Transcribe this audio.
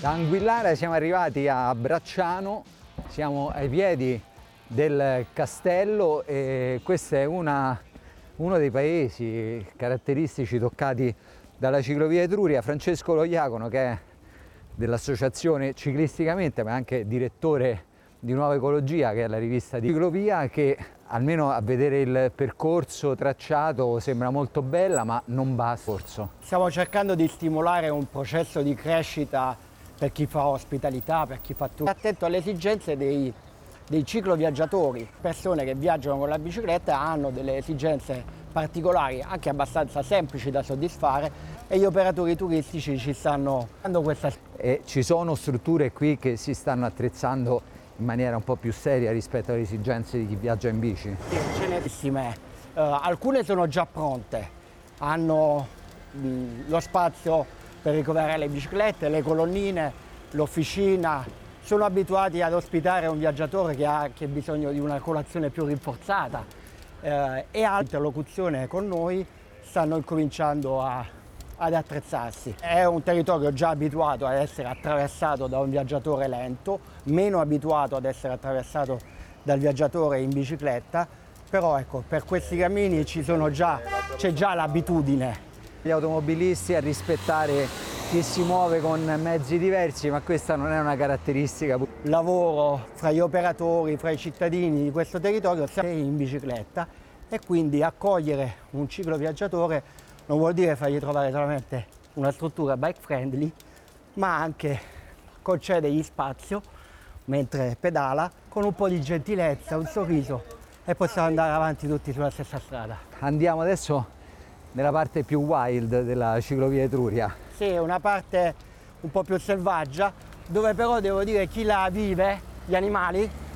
Da Anguillara siamo arrivati a Bracciano, siamo ai piedi del castello e questo è uno dei paesi caratteristici toccati dalla ciclovia Etruria. Francesco Loiacono, che è dell'associazione Ciclisticamente, ma è anche direttore di Nuova Ecologia, che è la rivista di ciclovia, che almeno a vedere il percorso tracciato sembra molto bella, ma non basta. Stiamo cercando di stimolare un processo di crescita per chi fa ospitalità, per chi fa tour. Attento alle esigenze dei cicloviaggiatori, persone che viaggiano con la bicicletta hanno delle esigenze particolari, anche abbastanza semplici da soddisfare, e gli operatori turistici ci stanno dando questa. E ci sono strutture qui che si stanno attrezzando in maniera un po' più seria rispetto alle esigenze di chi viaggia in bici? Sì, ce ne sono. Alcune sono già pronte, hanno lo spazio per ricoverare le biciclette, le colonnine, l'officina. Sono abituati ad ospitare un viaggiatore che ha anche bisogno di una colazione più rinforzata e a interlocuzione con noi stanno incominciando ad attrezzarsi. È un territorio già abituato ad essere attraversato da un viaggiatore lento, meno abituato ad essere attraversato dal viaggiatore in bicicletta, però ecco, per questi cammini c'è già l'abitudine. Gli automobilisti a rispettare chi si muove con mezzi diversi, ma questa non è una caratteristica. Lavoro fra gli operatori, fra i cittadini di questo territorio in bicicletta, e quindi accogliere un cicloviaggiatore non vuol dire fargli trovare solamente una struttura bike friendly, ma anche concedergli spazio mentre pedala, con un po' di gentilezza, un sorriso, e possiamo andare avanti tutti sulla stessa strada. Andiamo adesso nella parte più wild della ciclovia Etruria. Sì, è una parte un po' più selvaggia, dove però devo dire chi la vive, gli animali,